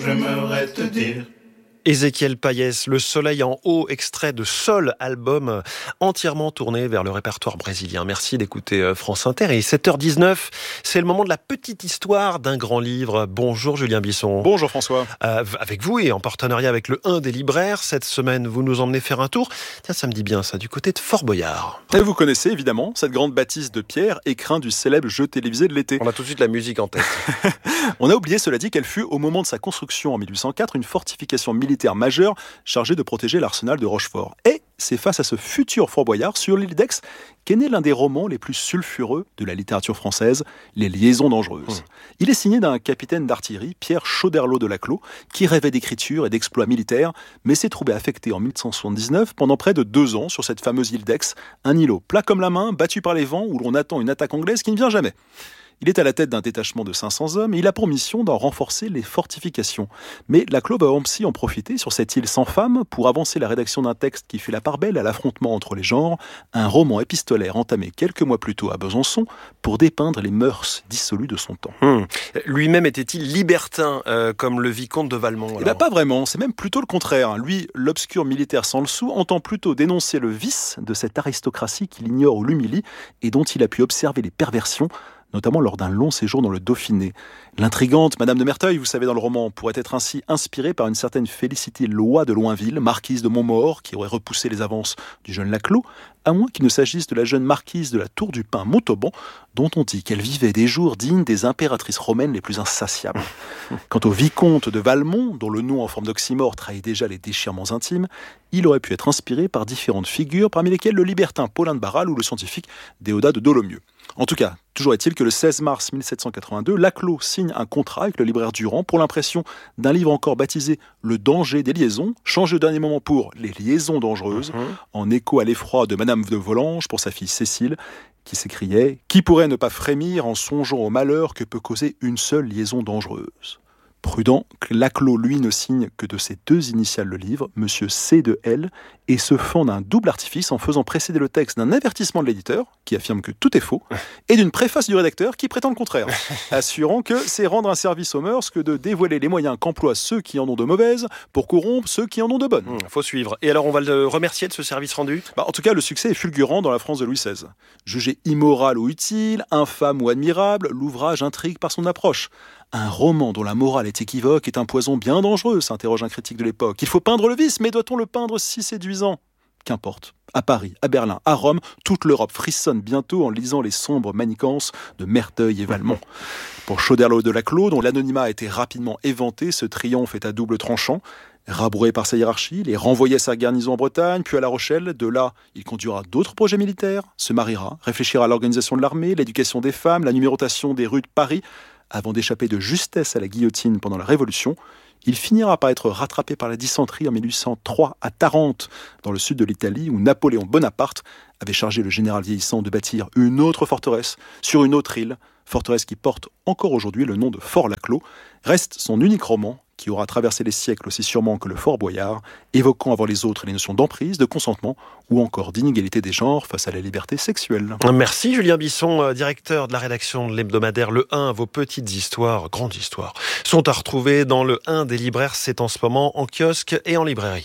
J'aimerais te dire. Ézéchiel Payès, Le Soleil en haut, extrait de Sol, album entièrement tourné vers le répertoire brésilien. Merci d'écouter France Inter. Et 7h19, c'est le moment de la petite histoire d'un grand livre. Bonjour Julien Bisson. Bonjour François. Avec vous et en partenariat avec le 1 des libraires, cette semaine, vous nous emmenez faire un tour. Tiens, ça me dit bien ça, du côté de Fort Boyard. Et vous connaissez évidemment cette grande bâtisse de pierre, écrin du célèbre jeu télévisé de l'été. On a tout de suite la musique en tête. On a oublié, cela dit, qu'elle fut, au moment de sa construction en 1804, une fortification militaire majeure chargée de protéger l'arsenal de Rochefort. Et c'est face à ce futur Fort Boyard, sur l'île d'Aix, qu'est né l'un des romans les plus sulfureux de la littérature française, Les Liaisons dangereuses. Il est signé d'un capitaine d'artillerie, Pierre Chauderlot de Laclos, qui rêvait d'écriture et d'exploits militaires, mais s'est trouvé affecté en 1179 pendant près de 2 ans sur cette fameuse île d'Aix, un îlot plat comme la main, battu par les vents, où l'on attend une attaque anglaise qui ne vient jamais. Il est à la tête d'un détachement de 500 hommes et il a pour mission d'en renforcer les fortifications. Mais Laclos va aussi en profiter sur cette île sans femme pour avancer la rédaction d'un texte qui fait la part belle à l'affrontement entre les genres, un roman épistolaire entamé quelques mois plus tôt à Besançon pour dépeindre les mœurs dissolues de son temps. Lui-même était-il libertin, comme le vicomte de Valmont? Eh bien pas vraiment, c'est même plutôt le contraire. Lui, l'obscur militaire sans le sou, entend plutôt dénoncer le vice de cette aristocratie qu'il ignore ou l'humilie et dont il a pu observer les perversions, notamment lors d'un long séjour dans le Dauphiné. L'intrigante Madame de Merteuil, vous savez dans le roman, pourrait être ainsi inspirée par une certaine Félicité Loy de Loinville, marquise de Montmaur, qui aurait repoussé les avances du jeune Laclos, à moins qu'il ne s'agisse de la jeune marquise de la Tour du Pin Montauban, dont on dit qu'elle vivait des jours dignes des impératrices romaines les plus insatiables. Quant au vicomte de Valmont, dont le nom en forme d'oxymore trahit déjà les déchirements intimes, il aurait pu être inspiré par différentes figures, parmi lesquelles le libertin Paulin de Barral ou le scientifique Déodat de Dolomieu. En tout cas, toujours est-il que le 16 mars 1782, Laclos signe un contrat avec le libraire Durand pour l'impression d'un livre encore baptisé Le danger des liaisons, changé au dernier moment pour Les liaisons dangereuses, en écho à l'effroi de Madame de Volanges pour sa fille Cécile, qui s'écriait « Qui pourrait ne pas frémir en songeant au malheur que peut causer une seule liaison dangereuse ?» Prudent, Laclos, lui, ne signe que de ses 2 initiales le livre, Monsieur C de L, et se fend d'un double artifice en faisant précéder le texte d'un avertissement de l'éditeur, qui affirme que tout est faux, et d'une préface du rédacteur qui prétend le contraire, assurant que c'est rendre un service aux mœurs que de dévoiler les moyens qu'emploient ceux qui en ont de mauvaises pour corrompre ceux qui en ont de bonnes. Faut suivre. Et alors, on va le remercier de ce service rendu? En tout cas, le succès est fulgurant dans la France de Louis XVI. Jugé immoral ou utile, infâme ou admirable, l'ouvrage intrigue par son approche. Un roman dont la morale est équivoque est un poison bien dangereux, s'interroge un critique de l'époque. Il faut peindre le vice, mais doit-on le peindre si séduisant? Qu'importe. À Paris, à Berlin, à Rome, toute l'Europe frissonne bientôt en lisant les sombres manigances de Merteuil et Valmont. Pour Chauderlot de Laclos, dont l'anonymat a été rapidement éventé, ce triomphe est à double tranchant. Rabroué par sa hiérarchie, il est renvoyé à sa garnison en Bretagne, puis à La Rochelle. De là, il conduira d'autres projets militaires, se mariera, réfléchira à l'organisation de l'armée, l'éducation des femmes, la numérotation des rues de Paris. Avant d'échapper de justesse à la guillotine pendant la Révolution, il finira par être rattrapé par la dysenterie en 1803 à Tarente, dans le sud de l'Italie, où Napoléon Bonaparte avait chargé le général vieillissant de bâtir une autre forteresse sur une autre île, forteresse qui porte encore aujourd'hui le nom de Fort Laclos. Reste son unique roman, qui aura traversé les siècles aussi sûrement que le Fort Boyard, évoquant avant les autres les notions d'emprise, de consentement ou encore d'inégalité des genres face à la liberté sexuelle. Merci Julien Bisson, directeur de la rédaction de l'hebdomadaire Le 1. Vos petites histoires, grandes histoires, sont à retrouver dans Le 1 des libraires. C'est en ce moment en kiosque et en librairie.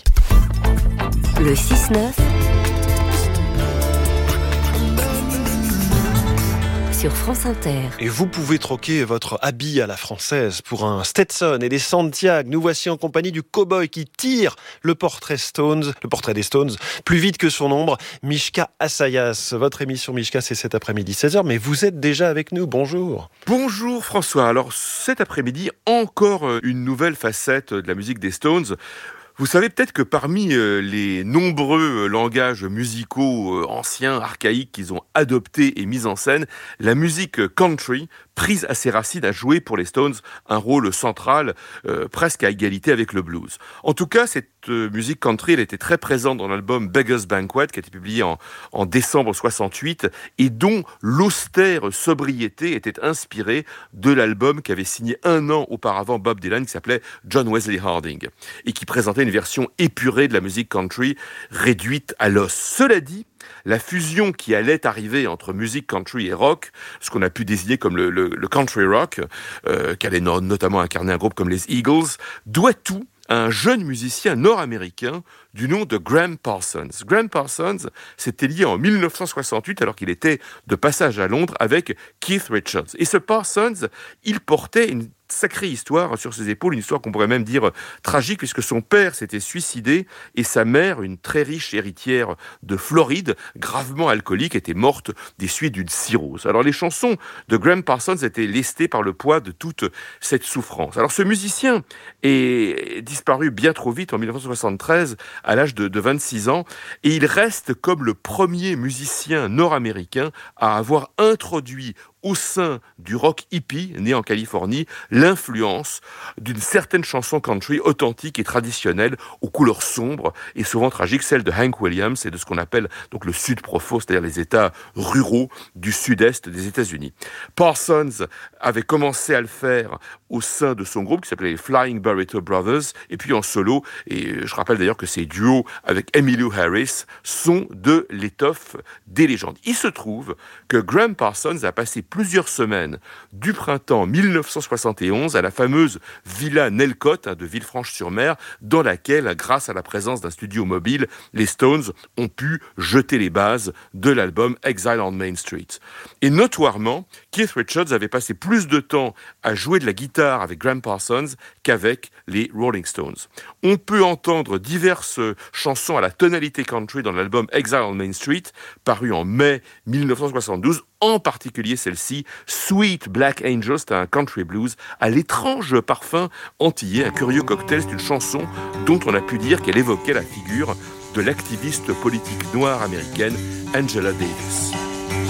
Le 6-9 sur France Inter. Et vous pouvez troquer votre habit à la française pour un Stetson et des Santiago. Nous voici en compagnie du cow-boy qui tire le portrait des Stones, plus vite que son ombre, Mishka Assayas. Votre émission Mishka, c'est cet après-midi 16h, mais vous êtes déjà avec nous. Bonjour. Bonjour François. Alors cet après-midi, encore une nouvelle facette de la musique des Stones. Vous savez peut-être que parmi les nombreux langages musicaux anciens, archaïques qu'ils ont adoptés et mis en scène, la musique country, prise à ses racines, a joué pour les Stones un rôle central, presque à égalité avec le blues. En tout cas, cette musique country, elle était très présente dans l'album Beggar's Banquet, qui a été publié en décembre 68, et dont l'austère sobriété était inspirée de l'album qu'avait signé 1 an auparavant Bob Dylan, qui s'appelait John Wesley Harding, et qui présentait une version épurée de la musique country, réduite à l'os. Cela dit, la fusion qui allait arriver entre musique country et rock, ce qu'on a pu désigner comme le country rock, qu'allait notamment incarner un groupe comme les Eagles, doit tout à un jeune musicien nord-américain du nom de Graham Parsons. Graham Parsons s'était lié en 1968 alors qu'il était de passage à Londres avec Keith Richards. Et ce Parsons, il portait une sacrée histoire sur ses épaules, une histoire qu'on pourrait même dire tragique, puisque son père s'était suicidé et sa mère, une très riche héritière de Floride, gravement alcoolique, était morte des suites d'une cirrhose. Alors les chansons de Graham Parsons étaient lestées par le poids de toute cette souffrance. Alors ce musicien est disparu bien trop vite en 1973 à l'âge de 26 ans et il reste comme le premier musicien nord-américain à avoir introduit au sein du rock hippie, né en Californie, l'influence d'une certaine chanson country authentique et traditionnelle aux couleurs sombres et souvent tragiques, celle de Hank Williams et de ce qu'on appelle donc le Sud profond, c'est-à-dire les États ruraux du sud-est des États-Unis. Parsons avait commencé à le faire au sein de son groupe qui s'appelait les Flying Burrito Brothers et puis en solo, et je rappelle d'ailleurs que ces duos avec Emmylou Harris sont de l'étoffe des légendes. Il se trouve que Graham Parsons a passé plusieurs semaines du printemps 1971 à la fameuse Villa Nelcott de Villefranche-sur-Mer, dans laquelle, grâce à la présence d'un studio mobile, les Stones ont pu jeter les bases de l'album Exile on Main Street. Et notoirement, Keith Richards avait passé plus de temps à jouer de la guitare avec Graham Parsons qu'avec les Rolling Stones. On peut entendre diverses chansons à la tonalité country dans l'album Exile on Main Street, paru en mai 1972, en particulier celle-ci, Sweet Black Angel, c'est un country blues à l'étrange parfum antillais, un curieux cocktail, c'est une chanson dont on a pu dire qu'elle évoquait la figure de l'activiste politique noire américaine Angela Davis.